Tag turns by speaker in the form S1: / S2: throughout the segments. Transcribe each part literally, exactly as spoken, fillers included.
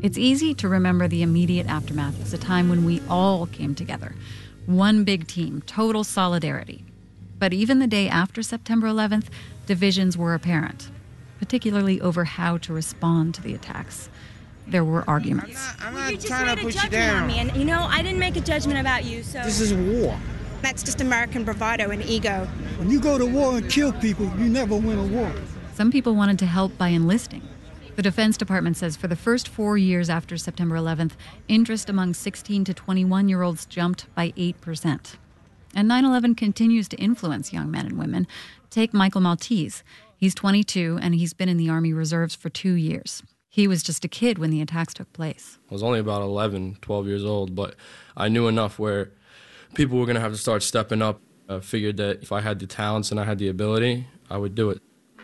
S1: It's easy to remember the immediate aftermath as a time when we all came together. One big team, total solidarity. But even the day after September eleventh, divisions were apparent, particularly over how to respond to the attacks. There were arguments.
S2: I'm not, I'm
S3: well,
S2: not
S3: you just
S2: trying
S3: made
S2: to
S3: a
S2: put you
S3: judgment
S2: down.
S3: on me, and you know, I didn't make a judgment about you, so...
S2: This is war.
S3: That's just American bravado and ego.
S4: When you go to war and kill people, you never win a war.
S1: Some people wanted to help by enlisting. The Defense Department says for the first four years after September eleventh, interest among sixteen to twenty-one-year-olds jumped by eight percent. And nine eleven continues to influence young men and women. Take Michael Maltese. He's twenty-two, and he's been in the Army Reserves for two years. He was just a kid when the attacks took place.
S5: I was only about eleven, twelve years old, but I knew enough where people were going to have to start stepping up. I figured that if I had the talents and I had the ability, I would do it.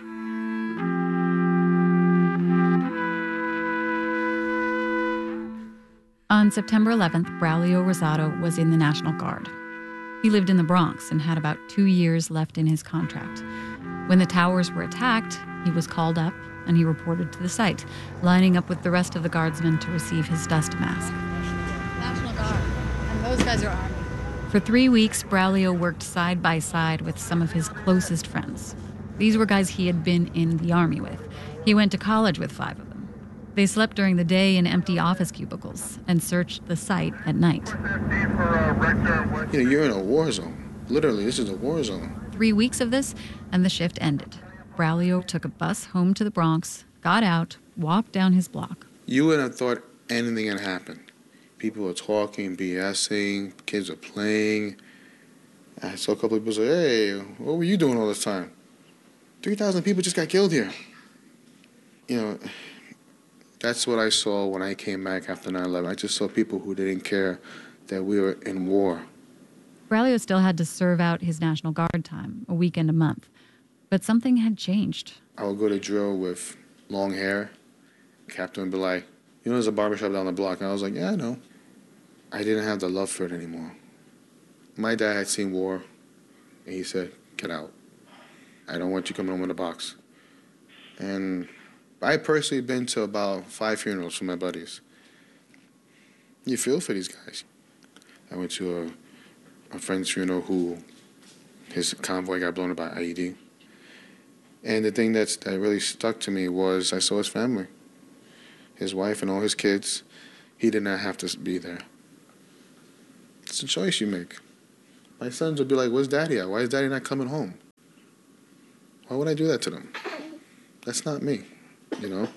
S1: On September eleventh, Braulio Rosado was in the National Guard. He lived in the Bronx and had about two years left in his contract. When the towers were attacked, he was called up and he reported to the site, lining up with the rest of the guardsmen to receive his dust mask.
S6: National Guard, and those guys are Army.
S1: For three weeks, Braulio worked side by side with some of his closest friends. These were guys he had been in the Army with. He went to college with five of them. They slept during the day in empty office cubicles and searched the site at night.
S7: You know, you're in a war zone. Literally, this is a war zone.
S1: Three weeks of this, and the shift ended. Braulio took a bus home to the Bronx, got out, walked down his block.
S7: You wouldn't have thought anything had happened. People are talking, BSing, kids are playing. I saw a couple of people say, hey, what were you doing all this time? three thousand people just got killed here. You know, that's what I saw when I came back after nine eleven. I just saw people who didn't care that we were in war.
S1: Braulio still had to serve out his National Guard time, a weekend a month. But something had changed.
S7: I would go to drill with long hair. Captain would be like, you know, there's a barbershop down the block. And I was like, yeah, I know. I didn't have the love for it anymore. My dad had seen war, and he said, get out. I don't want you coming home in a box. And I personally been to about five funerals for my buddies. You feel for these guys. I went to a, a friend's funeral who, his convoy got blown up by I E D. And the thing that's, that really stuck to me was I saw his family, his wife and all his kids. He did not have to be there. It's a choice you make. My sons would be like, where's Daddy at? Why is Daddy not coming home? Why would I do that to them? That's not me, you know?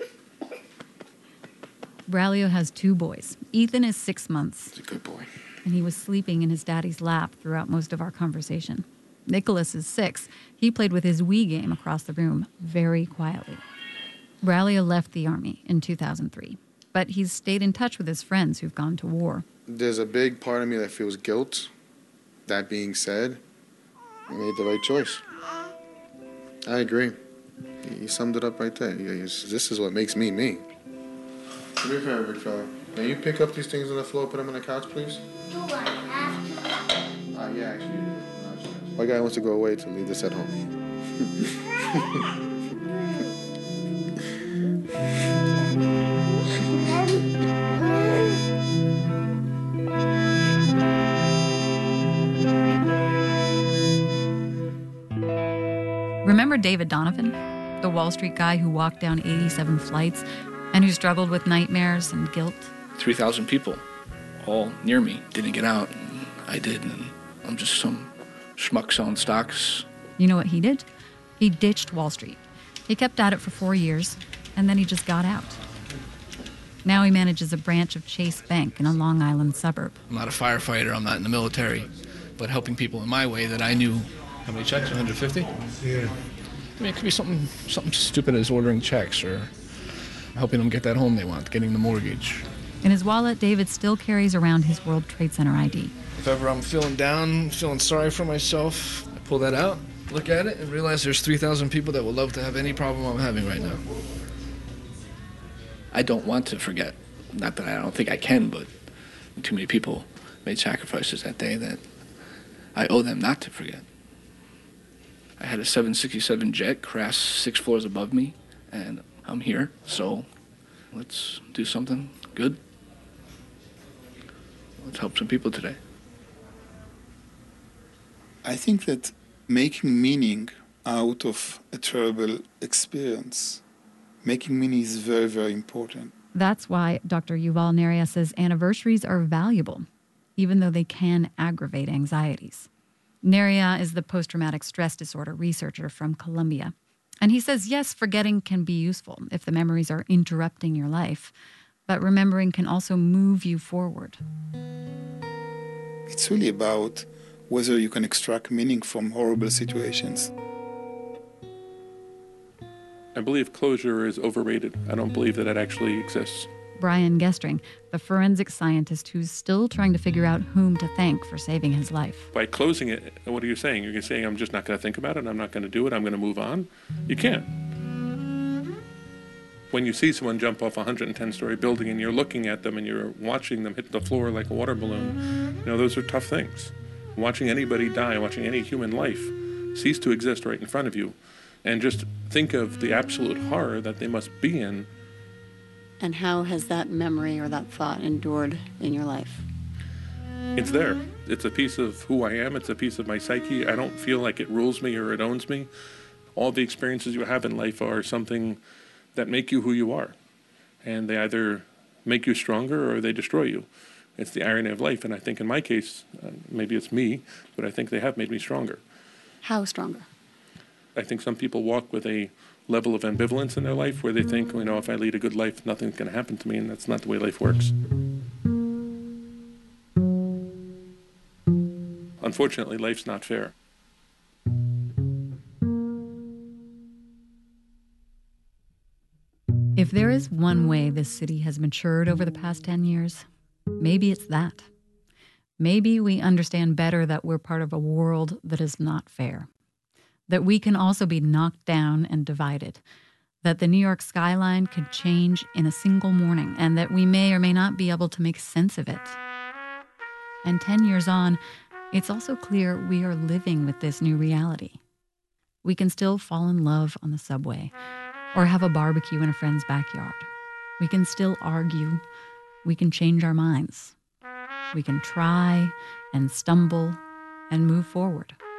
S1: Braulio has two boys. Ethan is six months.
S7: He's a good boy.
S1: And he was sleeping in his daddy's lap throughout most of our conversation. Nicholas is six. He played with his Wii game across the room very quietly. Braulio left the Army in two thousand three, but he's stayed in touch with his friends who've gone to war.
S7: There's a big part of me that feels guilt. That being said, I made the right choice. I agree. You summed it up right there. This is what makes me me. Do me a favor, big fella. Can you pick up these things on the floor, put them on the couch, please?
S8: Do I have to?
S7: Uh, yeah, actually. My guy wants to go away to leave this at home.
S1: Remember David Donovan, the Wall Street guy who walked down eighty-seven flights and who struggled with nightmares and guilt?
S9: three thousand people, all near me, didn't get out. And I did, and I'm just some schmuck selling stocks.
S1: You know what he did? He ditched Wall Street. He kept at it for four years, and then he just got out. Now he manages a branch of Chase Bank in a Long Island suburb.
S9: I'm not a firefighter, I'm not in the military, but helping people in my way that I knew. How many checks? one hundred fifty?
S4: Yeah.
S9: I mean, it could be something something stupid as ordering checks or helping them get that home they want, getting the mortgage.
S1: In his wallet, David still carries around his World Trade Center I D.
S9: If ever I'm feeling down, feeling sorry for myself, I pull that out, look at it, and realize there's three thousand people that would love to have any problem I'm having right now. I don't want to forget. Not that I don't think I can, but too many people made sacrifices that day that I owe them not to forget. I had a seven sixty-seven jet crash six floors above me, and I'm here, so let's do something good. Let's help some people today.
S2: I think that making meaning out of a terrible experience, making meaning is very, very important.
S1: That's why Doctor Yuval Neria says anniversaries are valuable, even though they can aggravate anxieties. Neria is the post-traumatic stress disorder researcher from Columbia. And he says, yes, forgetting can be useful if the memories are interrupting your life, but remembering can also move you forward.
S2: It's really about whether you can extract meaning from horrible situations.
S10: I believe closure is overrated. I don't believe that it actually exists.
S1: Brian Gestring, the forensic scientist who's still trying to figure out whom to thank for saving his life.
S10: By closing it, what are you saying? You're saying I'm just not going to think about it, I'm not going to do it, I'm going to move on? You can't. When you see someone jump off a one hundred ten story building and you're looking at them and you're watching them hit the floor like a water balloon, you know, those are tough things. Watching anybody die, watching any human life cease to exist right in front of you, and just think of the absolute horror that they must be in.
S11: And how has that memory or that thought endured in your life?
S10: It's there. It's a piece of who I am. It's a piece of my psyche. I don't feel like it rules me or it owns me. All the experiences you have in life are something that make you who you are. And they either make you stronger or they destroy you. It's the irony of life. And I think in my case, uh, maybe it's me, but I think they have made me stronger.
S11: How stronger?
S10: I think some people walk with a level of ambivalence in their life where they think, you know, if I lead a good life, nothing's going to happen to me, and that's not the way life works. Unfortunately, life's not fair.
S1: If there is one way this city has matured over the past ten years, maybe it's that. Maybe we understand better that we're part of a world that is not fair. That we can also be knocked down and divided, that the New York skyline could change in a single morning, and that we may or may not be able to make sense of it. And ten years on, it's also clear we are living with this new reality. We can still fall in love on the subway, or have a barbecue in a friend's backyard. We can still argue. We can change our minds. We can try and stumble and move forward.